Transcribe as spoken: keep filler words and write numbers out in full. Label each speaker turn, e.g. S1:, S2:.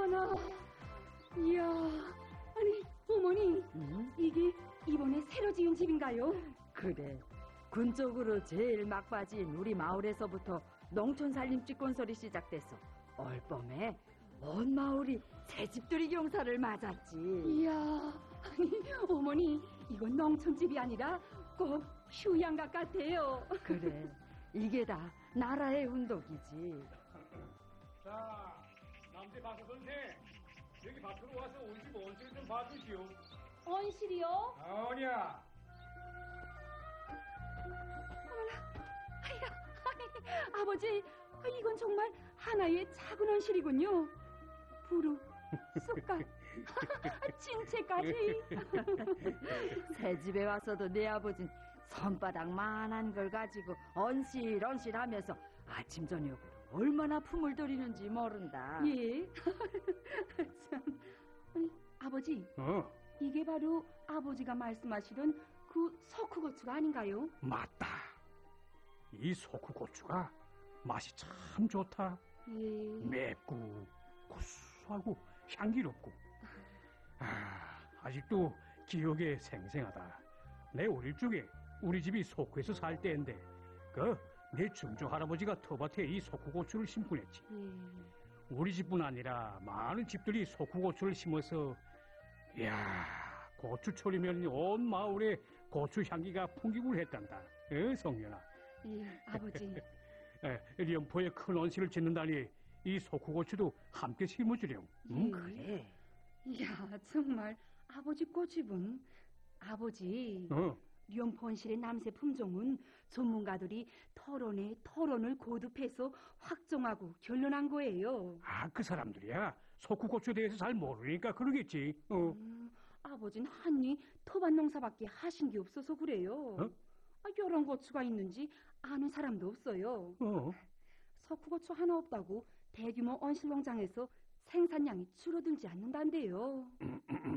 S1: 어머나, 이야, 아니, 어머니,
S2: 응?
S1: 이게 이번에 새로 지은 집인가요?
S2: 그래. 군 쪽으로 제일 막바지인 우리 마을에서부터 농촌 살림집 건설이 시작됐어. 얼범에 온 마을이 새집들이 경사를 맞았지.
S1: 이야, 아니, 어머니, 이건 농촌집이 아니라 꼭 휴양각 같아요.
S2: 그래. 이게 다 나라의 운덕이지.
S3: 자, 남대 박사 선생, 여기 밖으로 와서 온집 원수를 좀 봐주시오.
S1: 언실이요?
S3: 아니야.
S1: 아야, 아니, 아버지, 이건 정말 하나의 작은 언실이군요. 부루, 쑥갓, 진채까지.
S2: 새집에 와서도 내 아버진 손바닥만한 걸 가지고 언실언실 하면서 아침 저녁으로 얼마나 품을 들이는지 모른다.
S1: 예. 참, 아니, 아버지,
S3: 어,
S1: 이게 바로 아버지가 말씀하시던 그 석후고추가 아닌가요?
S3: 맞다. 이 소쿠고추가 맛이 참 좋다.
S1: 예.
S3: 맵고 구수하고 향기롭고. 아, 아직도 기억에 생생하다. 내 어릴 적에 우리 집이 소쿠에서 살 때인데 그 내 증조 할아버지가 텃밭에 이 소쿠고추를 심곤 했지.
S1: 예.
S3: 우리 집뿐 아니라 많은 집들이 소쿠고추를 심어서 이야, 고추철이면 온 마을에 고추 향기가 풍기곤 했단다. 에, 성년아.
S1: 예, 아버지.
S3: 에, 련포에 큰 원시를 짓는다니 이 소쿠고추도 함께 심어주렴. 응?
S1: 예.
S2: 그래.
S1: 이야, 정말 아버지 꽃집은 아버지.
S3: 어.
S1: 련포원실의 남새 품종은 전문가들이 토론에 토론을 거듭해서 확정하고 결론한 거예요.
S3: 아, 그 사람들이야. 소쿠고추에 대해서 잘 모르니까 그러겠지. 어.
S1: 음, 아버진 한이 토반 농사밖에 하신 게 없어서 그래요.
S3: 어?
S1: 아, 이런 고추가 있는지 아는 사람도 없어요.
S3: 어.
S1: 석후고추 하나 없다고 대규모 언실농장에서 생산량이 줄어들지 않는다는데요.